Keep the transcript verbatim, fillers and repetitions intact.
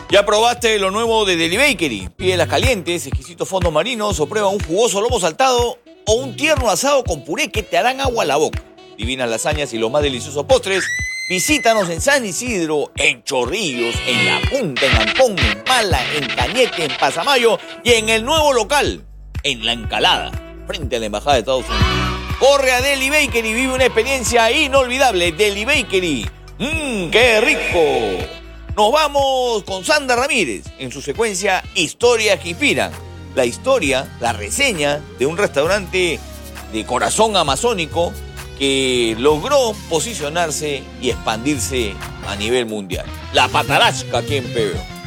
¿Ya probaste lo nuevo de Deli Bakery? Pídelas calientes, exquisitos fondos marinos o prueba un jugoso lomo saltado o un tierno asado con puré que te harán agua a la boca. Divinas lasañas y los más deliciosos postres. Visítanos en San Isidro, en Chorrillos, en La Punta, en Ancón, en Mala, en Cañete, en Pasamayo y en el nuevo local, en La Encalada, frente a la Embajada de Estados Unidos. Corre a Deli Bakery y vive una experiencia inolvidable. Deli Bakery. ¡Mmm, qué rico! Nos vamos con Sandra Ramírez en su secuencia Historias que Inspiran. La historia, la reseña de un restaurante de corazón amazónico que logró posicionarse y expandirse a nivel mundial. La Patarasca aquí en P B O.